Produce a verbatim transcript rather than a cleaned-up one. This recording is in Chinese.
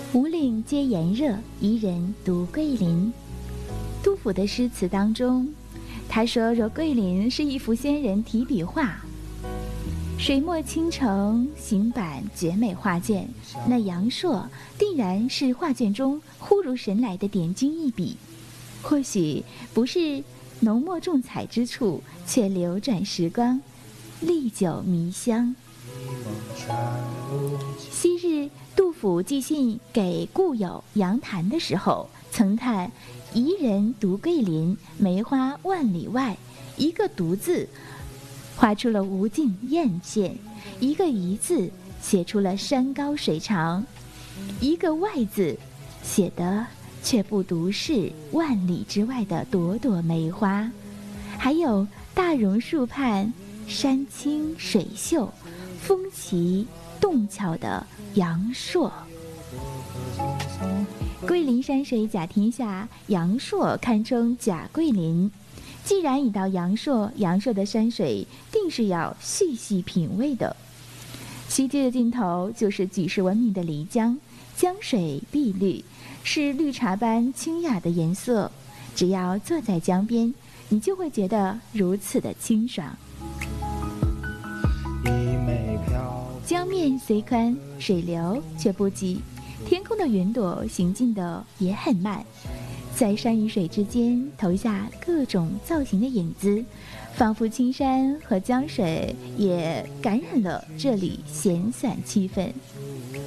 五岭皆炎热，宜人独桂林。杜甫的诗词当中，他说若桂林是一幅仙人提笔画，水墨倾城，行板绝美画卷，那阳朔定然是画卷中忽如神来的点睛一笔。或许不是浓墨重彩之处，却流转时光，历久弥香。昔日杜甫寄信给故友杨谭的时候，曾叹宜人独桂林，梅花万里外。一个独字画出了无尽艳羡，一个宜字写出了山高水长，一个外字写的却不独是万里之外的朵朵梅花。还有大榕树畔山清水秀，风奇洞巧的阳朔。桂林山水甲天下，阳朔堪称甲桂林。既然已到阳朔，阳朔的山水定是要细细品味的。西街的尽头就是举世闻名的漓江，江水碧绿，是绿茶般清雅的颜色。只要坐在江边，你就会觉得如此的清爽。江面虽宽，水流却不急，天空的云朵行进的也很慢，在山与水之间投下各种造型的影子，仿佛青山和江水也感染了这里闲散气氛。